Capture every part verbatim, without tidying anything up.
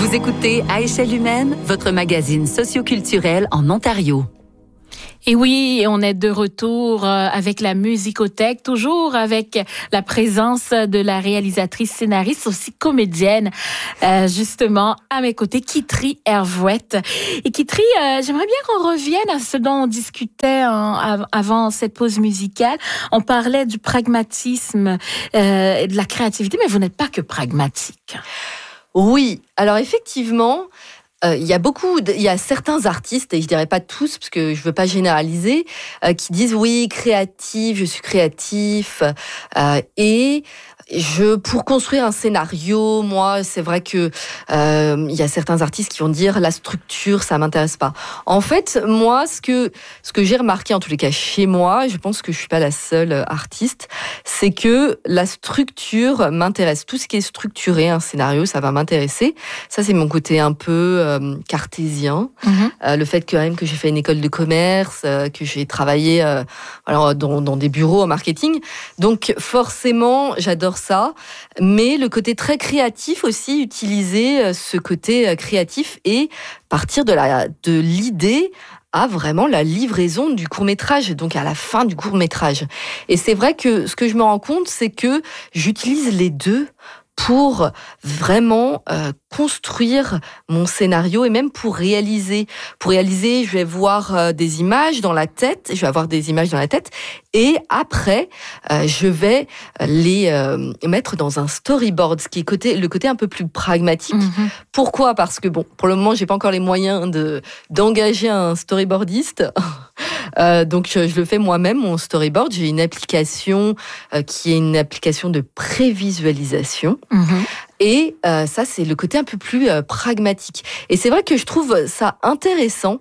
Vous écoutez À échelle humaine, votre magazine socioculturel en Ontario. Et oui, on est de retour avec la Musicothèque, toujours avec la présence de la réalisatrice, scénariste, aussi comédienne, euh, justement, à mes côtés, Kitri Hervouette. Et Kitri, euh, j'aimerais bien qu'on revienne à ce dont on discutait en, avant cette pause musicale. On parlait du pragmatisme euh, et de la créativité, mais vous n'êtes pas que pragmatique. Oui, alors effectivement... Euh, il y a beaucoup, de, il y a certains artistes, et je dirais pas tous, parce que je veux pas généraliser, euh, qui disent oui, créatif, je suis créatif, euh, et je, pour construire un scénario, moi, c'est vrai que euh, il y a certains artistes qui vont dire la structure, ça m'intéresse pas. En fait, moi, ce que ce que j'ai remarqué en tous les cas chez moi, je pense que je suis pas la seule artiste, c'est que la structure m'intéresse. Tout ce qui est structuré, un scénario, ça va m'intéresser. Ça, c'est mon côté un peu euh, cartésien. Mm-hmm. Euh, le fait que, quand même que j'ai fait une école de commerce, euh, que j'ai travaillé euh, alors dans, dans des bureaux en marketing. Donc forcément, j'adore ça, mais le côté très créatif aussi, utiliser ce côté créatif et partir de la de l'idée à vraiment la livraison du court-métrage, donc à la fin du court-métrage. Et c'est vrai que ce que je me rends compte, c'est que j'utilise les deux pour vraiment euh, construire mon scénario et même pour réaliser. Pour réaliser, je vais voir euh, des images dans la tête, je vais avoir des images dans la tête, et après, euh, je vais les euh, mettre dans un storyboard, ce qui est côté, le côté un peu plus pragmatique. Mm-hmm. Pourquoi ? Parce que bon, pour le moment, j'ai pas encore les moyens de d'engager un storyboardiste. Euh, donc je, je le fais moi-même, mon storyboard. J'ai une application euh, qui est une application de prévisualisation. Mmh. Et euh, ça, c'est le côté un peu plus euh, pragmatique. Et c'est vrai que je trouve ça intéressant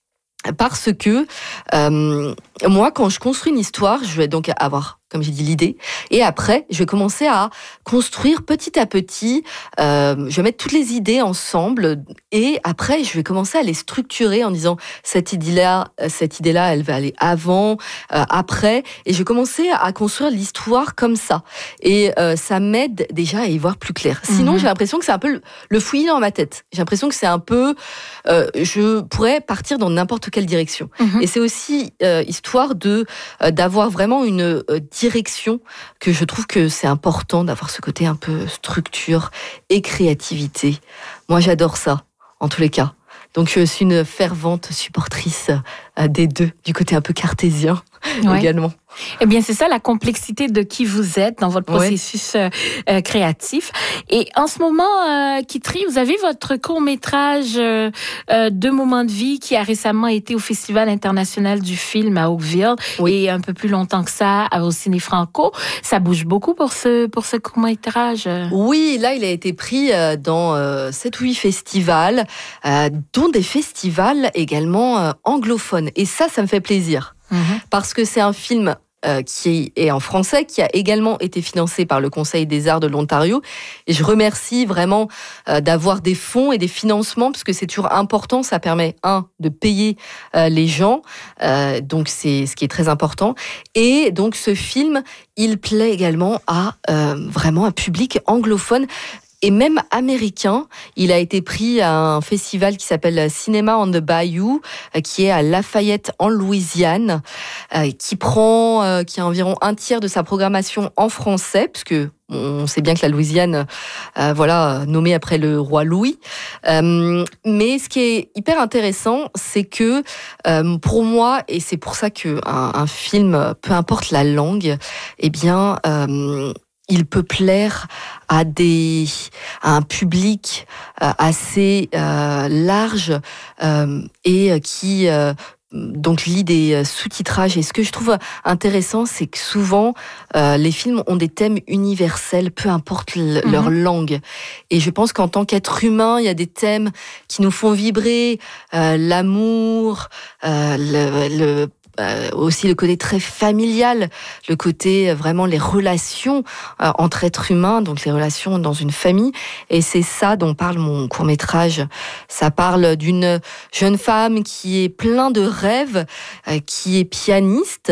parce que euh, moi, quand je construis une histoire, je vais donc avoir, comme j'ai dit, l'idée. Et après, je vais commencer à construire petit à petit. Euh, je vais mettre toutes les idées ensemble. Et après, je vais commencer à les structurer en disant cette idée-là, cette idée-là, elle va aller avant, euh, après. Et je vais commencer à construire l'histoire comme ça. Et euh, ça m'aide déjà à y voir plus clair. Sinon, mmh. j'ai l'impression que c'est un peu le, le fouillis dans ma tête. J'ai l'impression que c'est un peu... Euh, je pourrais partir dans n'importe quelle direction. Mmh. Et c'est aussi euh, histoire de euh, d'avoir vraiment une euh, direction, que je trouve que c'est important d'avoir ce côté un peu structure et créativité. Moi, j'adore ça, en tous les cas. Donc, je suis une fervente supportrice euh, des deux, du côté un peu cartésien ouais. également. Eh bien, c'est ça la complexité de qui vous êtes dans votre processus ouais. euh, créatif. Et en ce moment, euh, Kitri, vous avez votre court-métrage euh, euh, Deux moments de vie qui a récemment été au Festival international du film à Oakville oui. et un peu plus longtemps que ça au Ciné Franco. Ça bouge beaucoup pour ce pour ce court-métrage. Oui, là, il a été pris euh, dans euh, sept ou huit festivals, euh, dont des festivals également euh, anglophones. Et ça, ça me fait plaisir. Mmh. Parce que c'est un film euh, qui est en français, qui a également été financé par le Conseil des arts de l'Ontario. Et je remercie vraiment euh, d'avoir des fonds et des financements, parce que c'est toujours important. Ça permet, un, de payer euh, les gens. Euh, donc, c'est ce qui est très important. Et donc, ce film, il plaît également à euh, vraiment un public anglophone. Et même américain, il a été pris à un festival qui s'appelle Cinema on the Bayou, qui est à Lafayette en Louisiane, qui prend, qui a environ un tiers de sa programmation en français, puisque on sait bien que la Louisiane, euh, voilà, nommée après le roi Louis. Euh, mais ce qui est hyper intéressant, c'est que euh, pour moi, et c'est pour ça que un, un film, peu importe la langue, eh bien, euh, il peut plaire à des à un public euh, assez euh, large euh, et qui euh, donc lit des sous-titrages. Et ce que je trouve intéressant, c'est que souvent euh, les films ont des thèmes universels, peu importe l- mmh. leur langue. Et je pense qu'en tant qu'être humain, il y a des thèmes qui nous font vibrer, euh, l'amour, euh, le, le Euh, aussi le côté très familial, le côté euh, vraiment les relations euh, entre êtres humains, donc les relations dans une famille. Et c'est ça dont parle mon court-métrage. Ça parle d'une jeune femme qui est plein de rêves, euh, qui est pianiste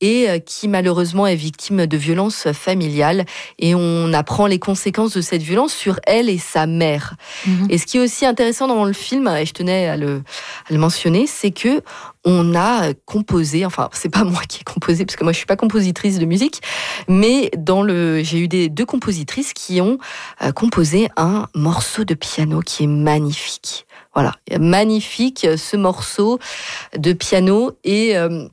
et euh, qui malheureusement est victime de violences familiales. Et on apprend les conséquences de cette violence sur elle et sa mère. Mmh. Et ce qui est aussi intéressant dans le film, et je tenais à le, à le mentionner, c'est que on a composé, enfin c'est pas moi qui ai composé parce que moi je suis pas compositrice de musique, mais dans le, j'ai eu des deux compositrices qui ont euh, composé un morceau de piano qui est magnifique. Voilà, magnifique ce morceau de piano et euh,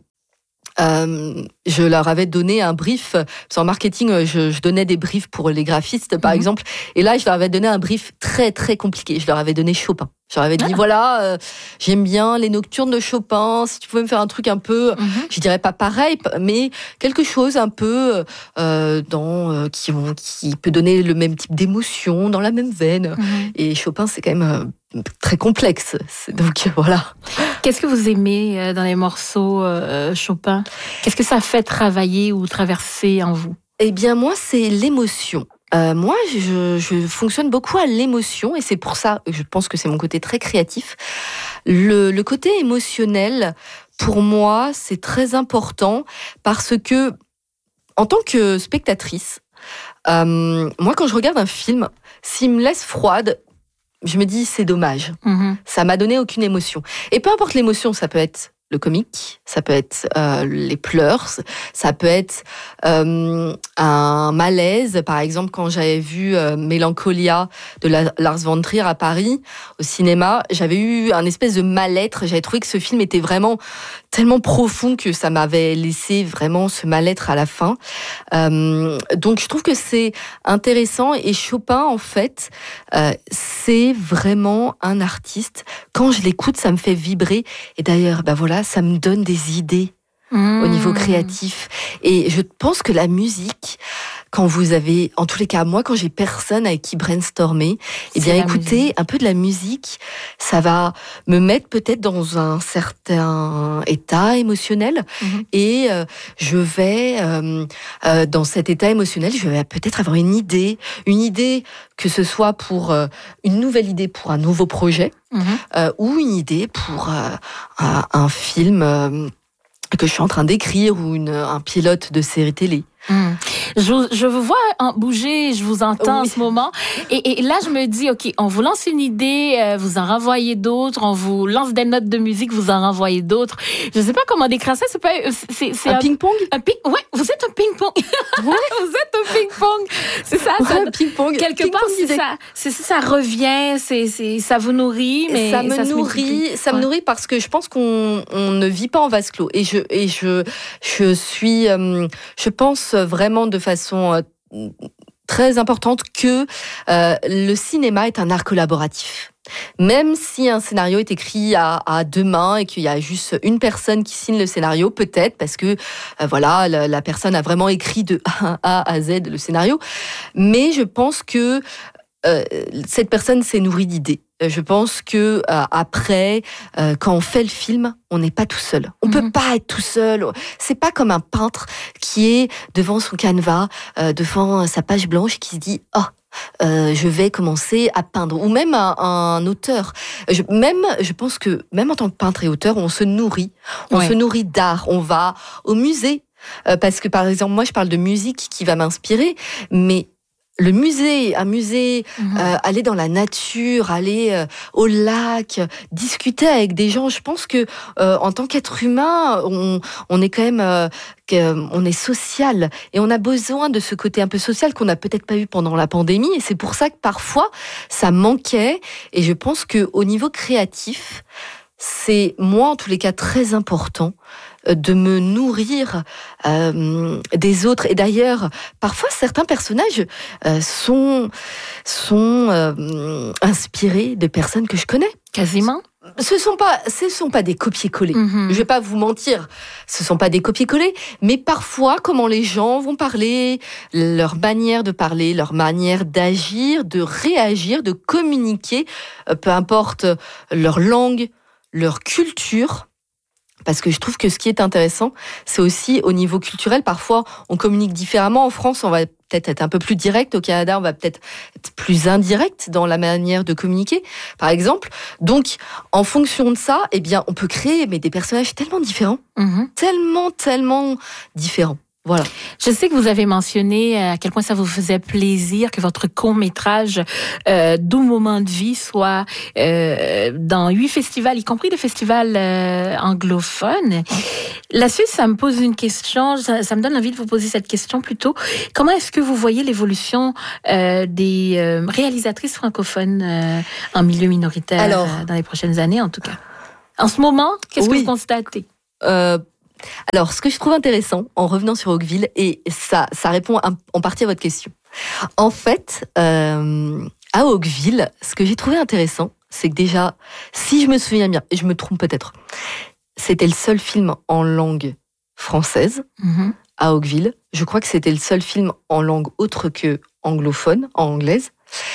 Euh, je leur avais donné un brief, parce qu'en marketing, je, je donnais des briefs pour les graphistes, par mmh. exemple, et là, je leur avais donné un brief très, très compliqué. Je leur avais donné Chopin. Je leur avais dit, ah. voilà, euh, j'aime bien les nocturnes de Chopin, si tu pouvais me faire un truc un peu, mmh. je dirais pas pareil, mais quelque chose un peu euh, dans euh, qui, qui peut donner le même type d'émotion, dans la même veine. Mmh. Et Chopin, c'est quand même euh, très complexe. C'est, donc, voilà. Qu'est-ce que vous aimez dans les morceaux euh, Chopin ? Qu'est-ce que ça fait travailler ou traverser en vous ? Eh bien, moi, c'est l'émotion. Euh, moi, je, je fonctionne beaucoup à l'émotion et c'est pour ça, je pense que c'est mon côté très créatif. Le, le côté émotionnel, pour moi, c'est très important parce que, en tant que spectatrice, euh, moi, quand je regarde un film, s'il me laisse froide, je me dis, c'est dommage. Mmh. Ça m'a donné aucune émotion. Et peu importe l'émotion, ça peut être le comique, ça peut être euh, les pleurs, ça peut être euh, un malaise. Par exemple, quand j'avais vu euh, Mélancolia de la, Lars von Trier à Paris, au cinéma, j'avais eu un espèce de mal-être. J'avais trouvé que ce film était vraiment tellement profond que ça m'avait laissé vraiment ce mal-être à la fin. Euh, donc, je trouve que c'est intéressant. Et Chopin, en fait, euh, c'est vraiment un artiste. Quand je l'écoute, ça me fait vibrer. Et d'ailleurs, ben voilà, ça me donne des idées mmh. au niveau créatif. Et je pense que la musique, quand vous avez, en tous les cas, moi, quand j'ai personne avec qui brainstormer, eh bien, écouter musique. Un peu de la musique, ça va me mettre peut-être dans un certain état émotionnel. Mmh. Et euh, je vais, euh, euh, dans cet état émotionnel, je vais peut-être avoir une idée, une idée que ce soit pour euh, une nouvelle idée pour un nouveau projet, mmh. euh, ou une idée pour euh, un, un film euh, que je suis en train d'écrire ou une, un pilote de série télé. Mmh. Je, je vous vois bouger, je vous entends oui. en ce moment. Et, et là, je me dis, OK, on vous lance une idée, euh, vous en renvoyez d'autres, on vous lance des notes de musique, vous en renvoyez d'autres. Je ne sais pas comment décrire ça. C'est pas, c'est, c'est un, un ping-pong? Un ping, ouais, vous êtes un ping-pong. Ouais. Vous êtes un ping-pong. C'est ça, ouais, ça un ping-pong. Quelque ping-pong part, c'est ça, c'est ça, ça revient, c'est, c'est, ça vous nourrit, mais ça me ça nourrit, ça ouais. me nourrit parce que je pense qu'on on ne vit pas en vase clos. Et je, et je, je suis, euh, je pense vraiment de façon euh, très importante que euh, le cinéma est un art collaboratif. Même si un scénario est écrit à, à deux mains et qu'il y a juste une personne qui signe le scénario, peut-être parce que euh, voilà, la, la personne a vraiment écrit de A à Z le scénario. Mais je pense que euh, cette personne s'est nourrie d'idées. Je pense que euh, après, euh, quand on fait le film, on n'est pas tout seul. On mm-hmm. peut pas être tout seul. C'est pas comme un peintre qui est devant son canevas, euh, devant sa page blanche, qui se dit oh. Euh, je vais commencer à peindre, ou même un, un auteur. Je, même, je pense que même en tant que peintre et auteur, on se nourrit, on ouais. se nourrit d'art. On va au musée euh, parce que par exemple, moi, je parle de musique qui va m'inspirer, mais le musée, un musée, mmh. euh, aller dans la nature, aller euh, au lac, discuter avec des gens. Je pense que euh, en tant qu'être humain, on, on est quand même, euh, on est social et on a besoin de ce côté un peu social qu'on n'a peut-être pas eu pendant la pandémie. Et c'est pour ça que parfois ça manquait. Et je pense que au niveau créatif, c'est moi en tous les cas très important de me nourrir euh, des autres. Et d'ailleurs, parfois, certains personnages euh, sont, sont euh, inspirés de personnes que je connais. Quasiment. Ce sont pas, ce sont pas des copier-coller. Mm-hmm. Je vais pas vous mentir, ce sont pas des copier-coller, mais parfois, comment les gens vont parler, leur manière de parler, leur manière d'agir, de réagir, de communiquer, euh, peu importe leur langue, leur culture, Parce que je trouve que ce qui est intéressant, c'est aussi au niveau culturel. Parfois, on communique différemment. En France, on va peut-être être un peu plus direct. Au Canada, on va peut-être être plus indirect dans la manière de communiquer, par exemple. Donc, en fonction de ça, eh bien, on peut créer mais des personnages tellement différents. Mm-hmm. Tellement, tellement différents. Voilà. Je sais que vous avez mentionné à quel point ça vous faisait plaisir que votre court-métrage euh, Doux moment de vie soit euh, dans huit festivals, y compris des festivals euh, anglophones. Là-dessus, ça me pose une question, ça, ça me donne envie de vous poser cette question plutôt. Comment est-ce que vous voyez l'évolution euh, des euh, réalisatrices francophones euh, en milieu minoritaire Alors, euh, dans les prochaines années, en tout cas? En ce moment, qu'est-ce oui. que vous constatez? euh... Alors, ce que je trouve intéressant, en revenant sur Oakville, et ça, ça répond en partie à votre question. En fait, euh, à Oakville, ce que j'ai trouvé intéressant, c'est que déjà, si je me souviens bien, et je me trompe peut-être, c'était le seul film en langue française mm-hmm. à Oakville. Je crois que c'était le seul film en langue autre que anglophone, en anglaise.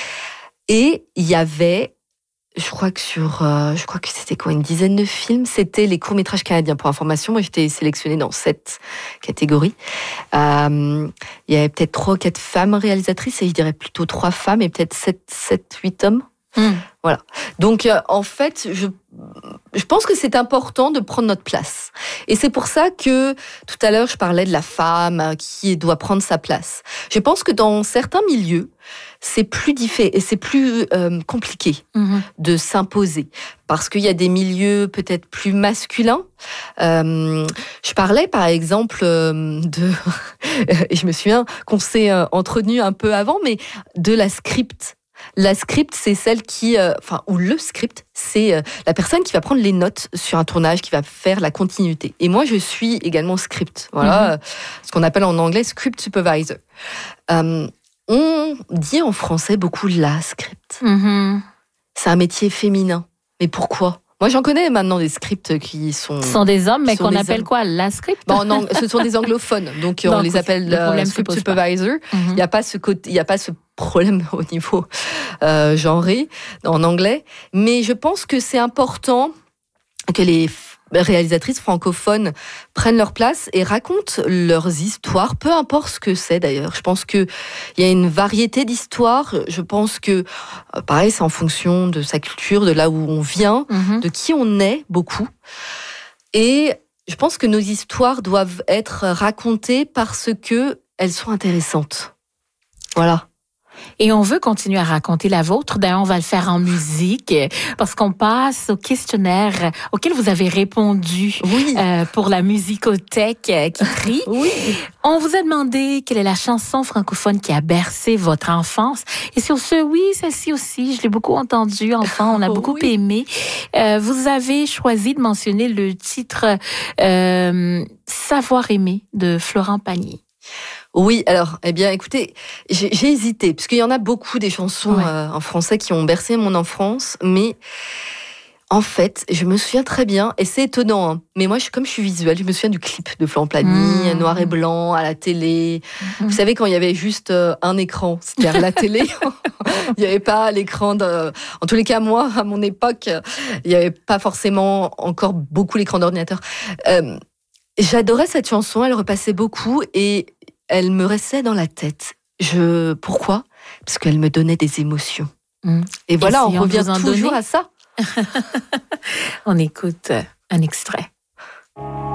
Et il y avait... Je crois que sur, euh, je crois que c'était quoi, une dizaine de films. C'était les courts-métrages canadiens. Pour information, moi, j'étais sélectionnée dans cette catégorie. Euh, il y avait peut-être trois ou quatre femmes réalisatrices, et je dirais plutôt trois femmes et peut-être sept, sept, huit hommes. Mm. Voilà. Donc, euh, en fait, je, je pense que c'est important de prendre notre place. Et c'est pour ça que, tout à l'heure, je parlais de la femme qui doit prendre sa place. Je pense que dans certains milieux, c'est plus difficile et c'est plus euh, compliqué mmh. de s'imposer parce qu'il y a des milieux peut-être plus masculins. Euh, je parlais par exemple euh, de, et je me souviens qu'on s'est euh, entretenu un peu avant, mais de la script. La script, c'est celle qui, euh, enfin, ou le script, c'est euh, la personne qui va prendre les notes sur un tournage, qui va faire la continuité. Et moi, je suis également script. Voilà, mmh. ce qu'on appelle en anglais script supervisor. Euh, On dit en français beaucoup la script. Mm-hmm. C'est un métier féminin. Mais pourquoi ? Moi, j'en connais maintenant des scripts qui sont... Ce sont des hommes, mais qu'on appelle hommes. Quoi ? La script ? Bon, non, ce sont des anglophones. Donc, donc on les appelle euh, script supervisor. Il mm-hmm. n'y a pas ce côté, il n'y a pas ce problème au niveau euh, genré en anglais. Mais je pense que c'est important que les réalisatrices francophones prennent leur place et racontent leurs histoires, peu importe ce que c'est d'ailleurs. Je pense qu'il y a une variété d'histoires. Je pense que, pareil, c'est en fonction de sa culture, de là où on vient, mm-hmm. de qui on est, beaucoup. Et je pense que nos histoires doivent être racontées parce qu'elles sont intéressantes. Voilà. Et on veut continuer à raconter la vôtre. D'ailleurs, on va le faire en musique parce qu'on passe au questionnaire auquel vous avez répondu oui. euh, pour la musicothèque euh, qui trie. Oui. On vous a demandé quelle est la chanson francophone qui a bercé votre enfance. Et sur ce, oui, celle-ci aussi, je l'ai beaucoup entendue enfant. On a beaucoup oui. aimé. Euh, vous avez choisi de mentionner le titre euh, Savoir aimer de Florent Pagny. Oui, alors, eh bien, écoutez, j'ai, j'ai hésité, parce qu'il y en a beaucoup des chansons ouais. euh, en français qui ont bercé mon enfance, mais en fait, je me souviens très bien, et c'est étonnant, hein, mais moi, je, comme je suis visuelle, je me souviens du clip de Florent Pagny, mmh. noir et blanc, à la télé. Mmh. Vous savez, quand il y avait juste euh, un écran, c'est-à-dire la télé, il n'y avait pas l'écran de... En tous les cas, moi, à mon époque, il n'y avait pas forcément encore beaucoup l'écran d'ordinateur. Euh, j'adorais cette chanson, elle repassait beaucoup, et elle me restait dans la tête. Je... Pourquoi ? Parce qu'elle me donnait des émotions. Mmh. Et voilà, Et si on, on revient toujours donner... à ça. On écoute un extrait.